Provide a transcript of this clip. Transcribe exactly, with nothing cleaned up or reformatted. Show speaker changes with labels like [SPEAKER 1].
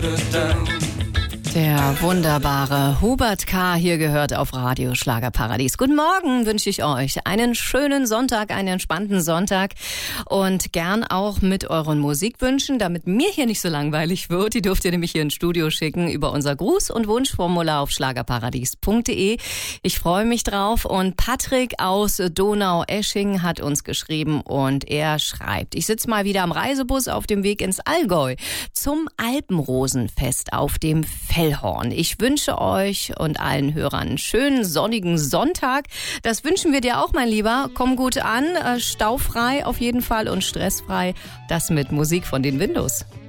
[SPEAKER 1] Der wunderbare Hubert K. hier gehört auf Radio Schlagerparadies. Guten Morgen wünsche ich euch einen schönen Sonntag, einen entspannten Sonntag und gern auch mit euren Musikwünschen, damit mir hier nicht so langweilig wird. Die dürft ihr nämlich hier ins Studio schicken über unser Gruß- und Wunschformular auf schlagerparadies punkt de. Ich freue mich drauf und Patrick aus Donaueschingen hat uns geschrieben und er schreibt: Ich sitze mal wieder am Reisebus auf dem Weg ins Allgäu zum Alpenrosenfest auf dem Feld. Ich wünsche euch und allen Hörern einen schönen sonnigen Sonntag. Das wünschen wir dir auch, mein Lieber. Komm gut an, staufrei auf jeden Fall und stressfrei. Das mit Musik von den Windows.